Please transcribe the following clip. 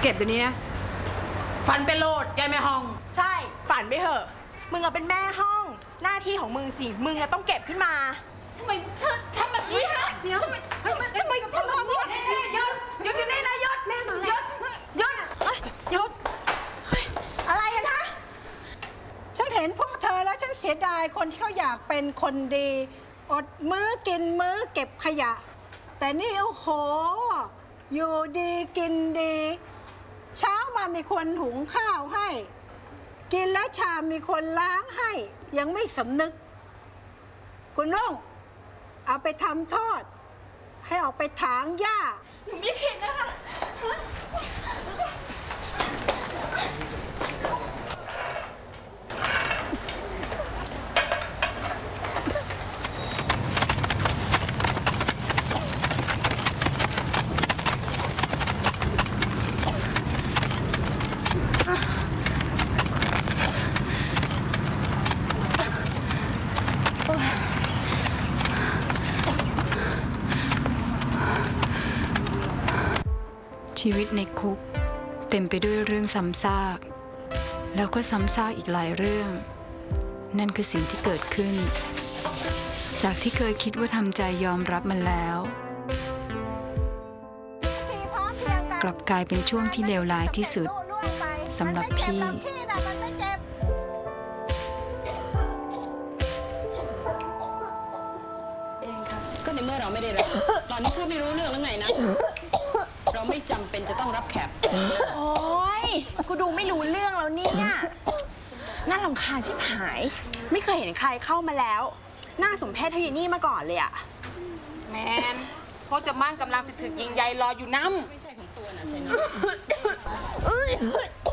เก็บเดี๋ยวนี้นะฝันเป็นโลดยายแม่ห้องใช่ฝันไปเถอะมึงอะเป็นแม่ห้องหน้าที่ของมึงสิมึงอะต้องเก็บขึ้นมาทำไมเธอทำแบบนี้ฮะเดี๋ยวทำไมทำแบบนี้หยุดอยู่นี่นะหยุดแม่มาหยุดอะไรอะนะฉันเห็นพวกเธอแล้วฉันเสียดายคนที่เขาอยากเป็นคนดีอดมื้อกินมื้อเก็บขยะแต่นี่โอ้โหอยู่ดีกินดีเช้ามามีคนหุงข้าวให้กินแล้วชามมีคนล้างให้ยังไม่สำนึกคุณน้องเอาไปทำโทษให้ออกไปถางหญ้าหนูไม่ผิดนะคะชีวิตในคุกเต็มไปด้วยเรื่องซ้ำซากแล้วก็ซ้ำซากอีกหลายเรื่องนั่นคือสิ่งที่เกิดขึ้นจากที่เคยคิดว่าทำใจยอมรับมันแล้วกลับกลายเป็นช่วงที่เลวร้ายที่สุดสำหรับพี่ก็ในเมื่อเราไม่ได้รับตอนนี้พูดไม่รู้เรื่องแล้วไงนะเราไม่จำเป็นจะต้องรับแขกโอ๊ยกูดูไม่รู้เรื่องแล้วเนี่ยน่ารำคาญชิบหายไม่เคยเห็นใครเข้ามาแล้วน่าสมเพชเธออยู่นี่มาก่อนเลยอะแมนเพราะจะมั่งกำลังสิถึกยิงใยรออยู่น้ำไม่ใช่ของตัวนะใช่ไหม